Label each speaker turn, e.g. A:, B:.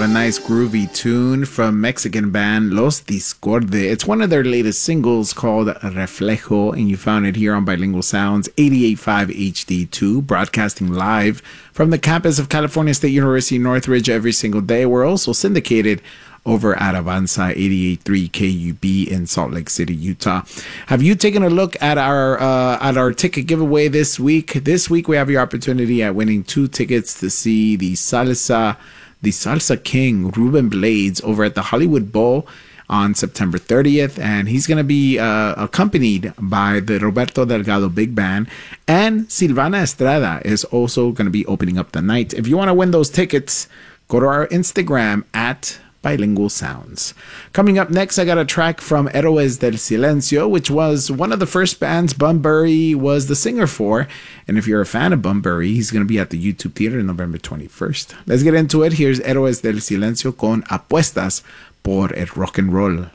A: a nice groovy tune from Mexican band Los Discorde. It's one of their latest singles called Reflejo, and you found it here on Bilingual Sounds 88.5 HD2, broadcasting live from the campus of California State University, Northridge every single day. We're also syndicated over at Avanza 88.3 KUB in Salt Lake City, Utah. Have you taken a look at our ticket giveaway this week? This week we have your opportunity at winning 2 tickets to see the Salsa King, Ruben Blades, over at the Hollywood Bowl on September 30th, and he's going to be accompanied by the Roberto Delgado Big Band, and Silvana Estrada is also going to be opening up the night. If you want to win those tickets, go to our Instagram at Bilingual Sounds. Coming up next, I got a track from Héroes del Silencio, which was one of the first bands Bunbury was the singer for. And if you're a fan of Bunbury, he's going to be at the YouTube Theater November 21st. Let's get into it. Here's Héroes del Silencio con Apuestas por el Rock and Roll.